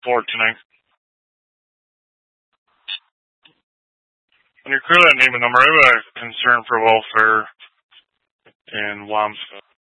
report tonight. When you're clear that name and number, I have a concern for welfare in Wamsville.